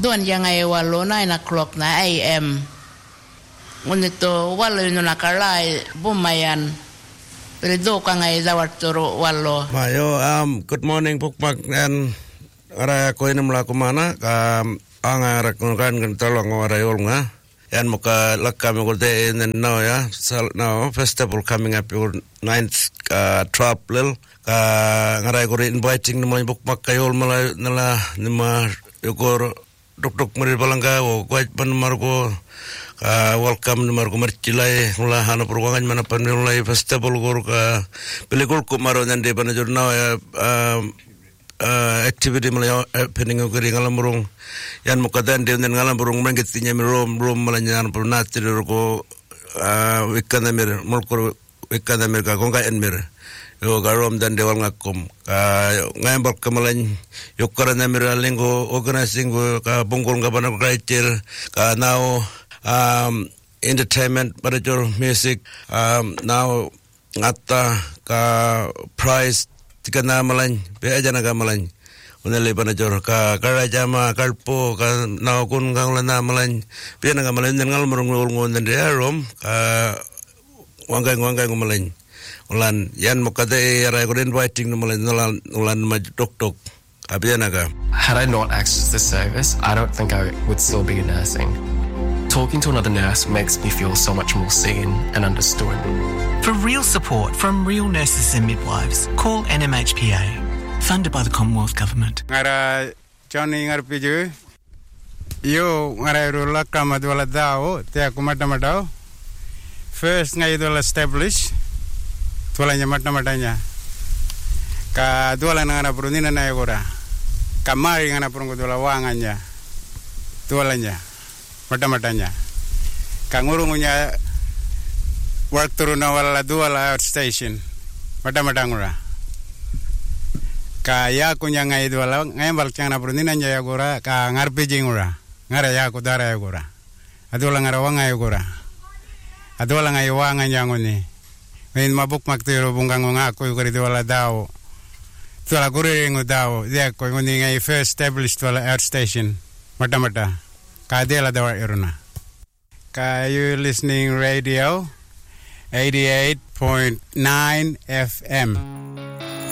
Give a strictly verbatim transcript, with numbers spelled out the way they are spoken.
Doon yang ay walo nine o'clock na A M. Ngunito walo yun nakalay bumayan. Pero do ka ngay dawat turo walo. Mayo, um, good morning Pukmak and ara ko inam la kumana um, ang ara kunan kan tolong ara yol nga. Yan muka lakam ko de in now ya. So now festival coming up your ninth uh, trouble ka ngaray ko rin inviting naman Pukmak kayol mala nala nima yukor duk-duk mari balangga o kwait pan marko ka welcome marko marchilai mula hana perwangan mana pan mulai festival gor ka pelikul ko maro nande pan jurna activity mala happening ko ri ngalamurung yan mukadan de ngalam burung mangetinya rom rom malanya pan natir ko wikanamir mulko wikanamir ka gonga enmir yo garom dan dewal ngakum ka ngambal kemalan yukara namira lingo organizing ka bungkul ngabana kraitir ka now um entertainment manager music um now ngata ka prize tikana malan be ajana ka malan unale manager ka karajama kalpo ka now kun ngangla malan be na malan ngal murung ngon dan rom ka wangai wangai malan ulan yan mukade ara ko inviting no ulan ulan maj tok tok abiyanaga. Had I not accessed this service, I don't think I would still be nursing. Talking to another nurse makes me feel so much more seen and understood. For real support from real nurses and midwives, call N M H P A, funded by the Commonwealth Government. Ngara Johnny ngar piju yo ngara rula kama dwala dao te akumata matao first ngai dwala establish tualanya mata-matanya ka tuala ngana prunina na yagora kamari ngana prungu tuala wanganya tualanya mata-matanya ka ngurungunya work turuna wala tuala outstation mata-matangura ka ya kunya ngai tuala ngai balchana prunina nya yagora ka ngarpijingura ngara ya kudara yagora atuala ngara wanga yagora atuala ngai wanganya ngoni Main mabuk maktiro bungang nga ako yung karito wala daw. Tuwala kuriring daw. Diya ko yung ngay first established wala air station. Mata-mata. Kadela daw iruna. Kayo listening radio eighty-eight point nine F M.